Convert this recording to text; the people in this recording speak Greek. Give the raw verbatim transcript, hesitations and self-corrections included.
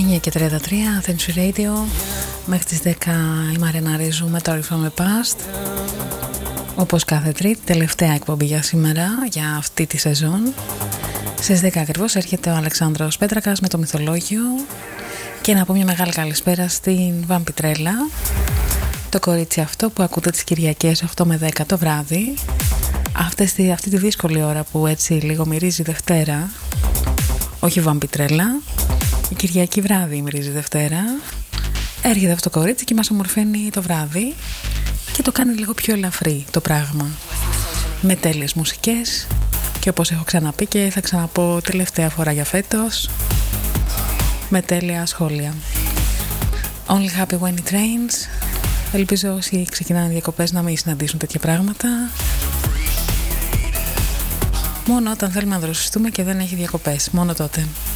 εννιά και τριάντα τρία, Century Radio. Μέχρι τις δέκα η Μαρίνα Ρίζου με το From the Past. Όπως κάθε Τρίτη, τελευταία εκπομπή για σήμερα, για αυτή τη σεζόν. Στις δέκα ακριβώς έρχεται ο Αλεξάνδρος Πέτρακας με το Μυθολόγιο. Και να πω μια μεγάλη καλησπέρα στην Βαμπιτρέλα, το κορίτσι αυτό που ακούτε τις Κυριακές οκτώ με δέκα το βράδυ. Αυτές, αυτή τη δύσκολη ώρα που έτσι λίγο μυρίζει Δευτέρα. Όχι Βαμπιτρέλα, η Κυριακή βράδυ μυρίζει Δευτέρα. Έρχεται αυτό το κορίτσι και μας ομορφαίνει το βράδυ και το κάνει λίγο πιο ελαφρύ το πράγμα, με τέλειες μουσικές και όπως έχω ξαναπεί και θα ξαναπώ τελευταία φορά για φέτος, με τέλεια σχόλια. Only happy when it rains. Ελπίζω όσοι ξεκινάνε διακοπές να μην συναντήσουν τέτοια πράγματα. Μόνο όταν θέλουμε να δροσιστούμε και δεν έχει διακοπές, μόνο τότε.